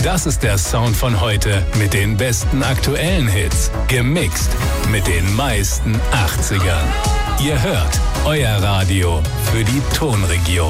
Das ist der Sound von heute mit den besten aktuellen Hits. Gemixt mit den meisten 80ern. Ihr hört euer Radio für die Tonregion.